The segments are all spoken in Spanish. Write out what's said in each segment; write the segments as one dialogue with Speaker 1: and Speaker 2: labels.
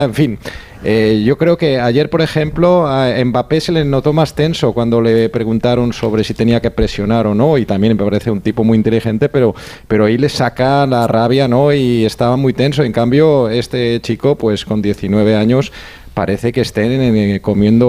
Speaker 1: En fin, yo creo que ayer, por ejemplo, a Mbappé se le notó más tenso cuando le preguntaron sobre si tenía que presionar o no, y también me parece un tipo muy inteligente, pero ahí le saca la rabia, ¿no? Y estaba muy tenso. En cambio, este chico, pues con 19 años, parece que estén comiendo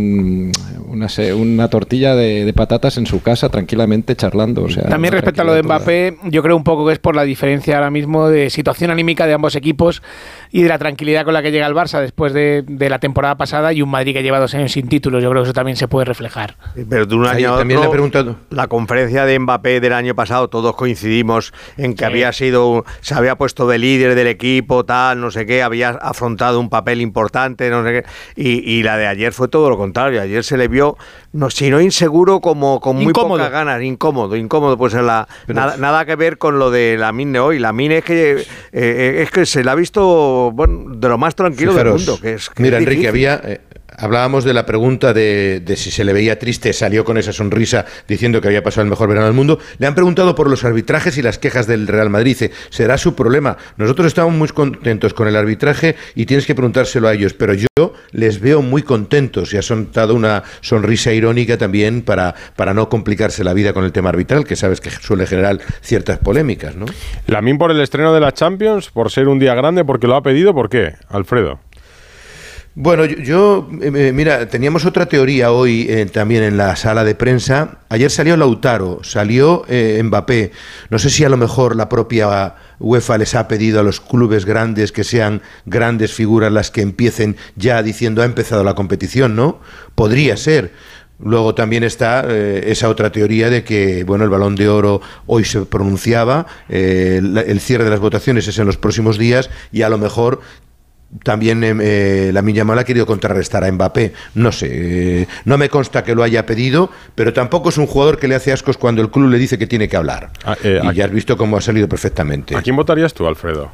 Speaker 1: una tortilla de patatas en su casa tranquilamente charlando. O sea,
Speaker 2: también respecto a lo de Mbappé, yo creo un poco que es por la diferencia ahora mismo de situación anímica de ambos equipos y de la tranquilidad con la que llega el Barça después de la temporada pasada y un Madrid que lleva 2 años sin títulos. Yo creo que eso también se puede reflejar.
Speaker 3: Pero de un año a otro,
Speaker 4: también le he preguntado.
Speaker 3: La conferencia de Mbappé del año pasado, todos coincidimos en que se había puesto de líder del equipo, tal, no sé qué, había afrontado un papel importante, no sé qué, y la de ayer fue todo lo contrario. Ayer se le vio, si no inseguro, como con muy pocas ganas, incómodo, pues nada que ver con lo de Lamine de hoy. Lamine es que se la ha visto, bueno, de lo más tranquilo del mundo.
Speaker 4: Mira, Enrique, hablábamos de la pregunta de si se le veía triste, salió con esa sonrisa diciendo que había pasado el mejor verano del mundo. Le han preguntado por los arbitrajes y las quejas del Real Madrid. Dice, será su problema. Nosotros estamos muy contentos con el arbitraje y tienes que preguntárselo a ellos, pero yo les veo muy contentos y ha soltado una sonrisa irónica también para no complicarse la vida con el tema arbitral, que sabes que suele generar ciertas polémicas, ¿no?
Speaker 5: Lamine por el estreno de la Champions, por ser un día grande, porque lo ha pedido, ¿por qué, Alfredo?
Speaker 4: Bueno, mira, teníamos otra teoría hoy también en la sala de prensa. Ayer salió Lautaro, salió Mbappé. No sé si a lo mejor la propia UEFA les ha pedido a los clubes grandes que sean grandes figuras las que empiecen ya diciendo ha empezado la competición, ¿no? Podría ser. Luego también está esa otra teoría de que, bueno, el Balón de Oro hoy se pronunciaba, el cierre de las votaciones es en los próximos días y a lo mejor también Lamine Yamal ha querido contrarrestar a Mbappé. No sé, no me consta que lo haya pedido, pero tampoco es un jugador que le hace ascos cuando el club le dice que tiene que hablar. Y ya has visto cómo ha salido perfectamente.
Speaker 5: ¿A quién votarías tú, Alfredo?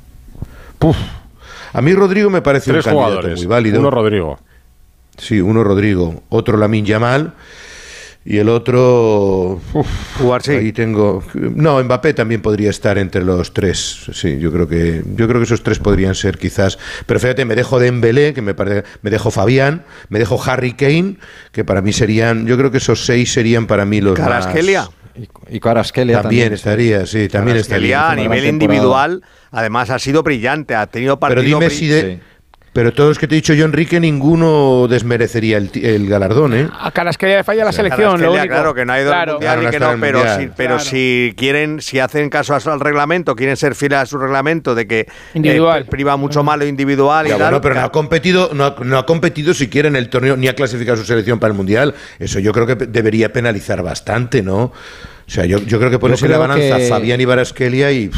Speaker 4: A mí Rodrigo me parece un candidato muy válido.
Speaker 5: Uno Rodrigo.
Speaker 4: Sí, uno Rodrigo, otro Lamine Yamal. Y el otro... ahí tengo... No, Mbappé también podría estar entre los tres. Sí, yo creo que esos tres podrían ser quizás... Pero fíjate, me dejo Dembélé, que me dejo Fabián, me dejo Harry Kane, que para mí serían... Yo creo que esos 6 serían para mí los
Speaker 3: Kvaratskhelia.
Speaker 4: más...
Speaker 1: Y Kvaratskhelia
Speaker 4: también estaría, sí, también estaría.
Speaker 3: A nivel individual, además ha sido brillante, ha tenido partido...
Speaker 4: Pero dime si Pero todos los que te he dicho yo, Enrique, ninguno desmerecería el galardón, ¿eh?
Speaker 2: A Kvaratskhelia le falla la selección, lo único.
Speaker 3: Claro, que no ha ido al Mundial y que no, pero si quieren, si hacen caso al reglamento, quieren ser fieles a su reglamento de que priva mucho más lo individual y tal.
Speaker 4: Bueno, pero no ha competido siquiera en el torneo, ni ha clasificado su selección para el Mundial. Eso yo creo que debería penalizar bastante, ¿no? O sea, yo creo que ponerse la balanza Fabián y Kvaratskhelia y...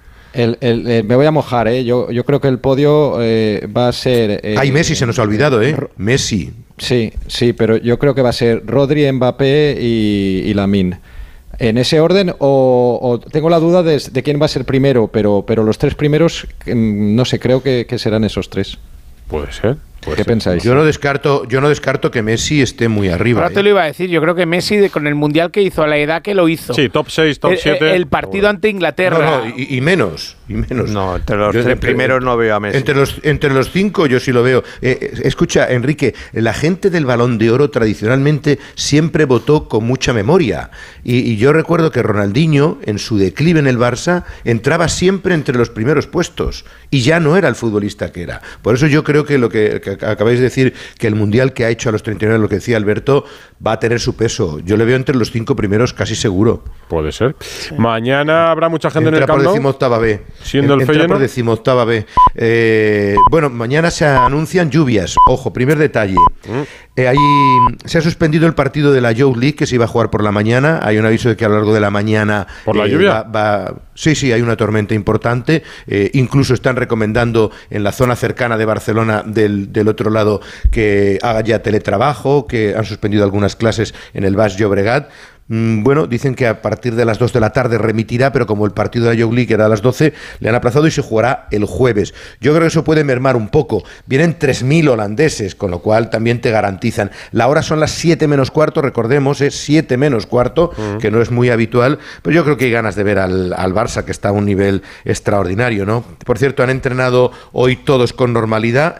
Speaker 1: me voy a mojar, ¿eh? Yo creo que el podio va a ser...
Speaker 4: Messi se nos ha olvidado, ¿eh? Messi.
Speaker 1: Sí, pero yo creo que va a ser Rodri, Mbappé y Lamine. ¿En ese orden? O tengo la duda de quién va a ser primero, pero los 3 primeros, no sé, creo que serán esos 3.
Speaker 5: Puede ser.
Speaker 1: ¿Qué pensáis?
Speaker 4: Yo no descarto que Messi esté muy arriba.
Speaker 2: Ahora te lo iba a decir, yo creo que Messi con el Mundial que hizo, a la edad que lo hizo.
Speaker 5: Sí, top 6, top 7.
Speaker 2: El partido ante Inglaterra.
Speaker 4: No, y menos.
Speaker 3: No, entre los 3 primeros no veo a Messi.
Speaker 4: Entre los 5 yo sí lo veo. Escucha, Enrique, la gente del Balón de Oro tradicionalmente siempre votó con mucha memoria. Y yo recuerdo que Ronaldinho, en su declive en el Barça, entraba siempre entre los primeros puestos. Y ya no era el futbolista que era. Por eso yo creo que lo que acabáis de decir, que el Mundial que ha hecho a los 39, lo que decía Alberto, va a tener su peso. Yo le veo entre los 5 primeros casi seguro.
Speaker 5: Puede ser. Sí. Mañana habrá mucha gente en el Camp Nou.
Speaker 4: Entra por 18ª B.
Speaker 5: Siendo el Feyenoord.
Speaker 4: Por 18ª B. Bueno, mañana se anuncian lluvias. Ojo, primer detalle. Ahí se ha suspendido el partido de la Youth League que se iba a jugar por la mañana. Hay un aviso de que a lo largo de la mañana...
Speaker 5: ¿Por la lluvia?
Speaker 4: Sí, hay una tormenta importante. Incluso están recomendando en la zona cercana de Barcelona del otro lado que haga ya teletrabajo, que han suspendido algunas clases en el Baix Llobregat. Bueno, dicen que a partir de las 2 de la tarde remitirá, pero como el partido de la Youth League era a las 12, le han aplazado y se jugará el jueves. Yo creo que eso puede mermar un poco. Vienen 3.000 holandeses, con lo cual también te garantizan. La hora son las 7 menos cuarto, recordemos, es 7 menos cuarto, que no es muy habitual, pero yo creo que hay ganas de ver al Barça, que está a un nivel extraordinario, ¿no? Por cierto, han entrenado hoy todos con normalidad.